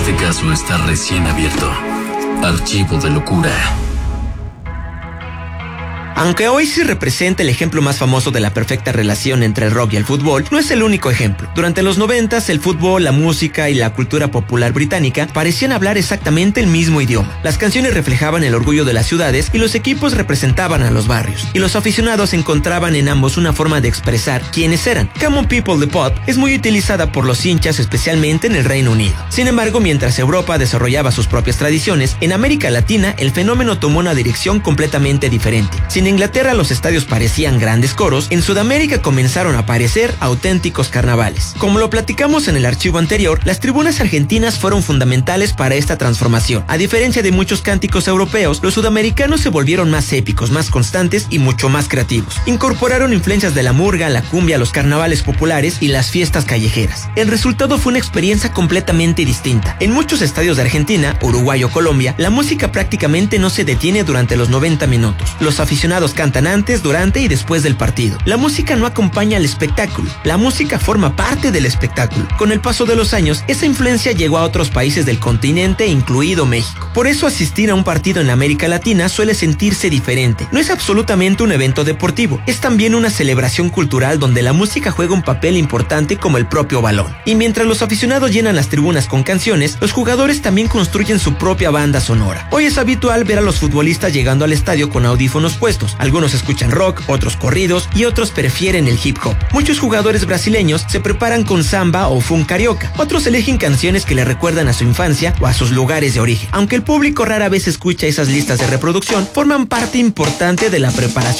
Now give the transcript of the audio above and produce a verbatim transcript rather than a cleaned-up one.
Este caso está recién abierto. Archivo de locura. Aunque hoy sí representa el ejemplo más famoso de la perfecta relación entre el rock y el fútbol, no es el único ejemplo. Durante los noventas, el fútbol, la música y la cultura popular británica parecían hablar exactamente el mismo idioma. Las canciones reflejaban el orgullo de las ciudades y los equipos representaban a los barrios. Y los aficionados encontraban en ambos una forma de expresar quiénes eran. Come on People, the Pop es muy utilizada por los hinchas, especialmente en el Reino Unido. Sin embargo, mientras Europa desarrollaba sus propias tradiciones, en América Latina el fenómeno tomó una dirección completamente diferente. Sin En Inglaterra los estadios parecían grandes coros, en Sudamérica comenzaron a aparecer auténticos carnavales. Como lo platicamos en el archivo anterior, las tribunas argentinas fueron fundamentales para esta transformación. A diferencia de muchos cánticos europeos, los sudamericanos se volvieron más épicos, más constantes y mucho más creativos. Incorporaron influencias de la murga, la cumbia, los carnavales populares y las fiestas callejeras. El resultado fue una experiencia completamente distinta. En muchos estadios de Argentina, Uruguay o Colombia, la música prácticamente no se detiene durante los noventa minutos. Los aficionados cantan antes, durante y después del partido. La música no acompaña al espectáculo. La música forma parte del espectáculo. Con el paso de los años, esa influencia llegó a otros países del continente, incluido México. Por eso asistir a un partido en América Latina suele sentirse diferente. No es absolutamente un evento deportivo. Es también una celebración cultural donde la música juega un papel importante como el propio balón. Y mientras los aficionados llenan las tribunas con canciones, los jugadores también construyen su propia banda sonora. Hoy es habitual ver a los futbolistas llegando al estadio con audífonos puestos. Algunos escuchan rock, otros corridos y otros prefieren el hip hop. Muchos jugadores brasileños se preparan con samba o funk carioca. Otros eligen canciones que le recuerdan a su infancia o a sus lugares de origen. Aunque el público rara vez escucha esas listas de reproducción, forman parte importante de la preparación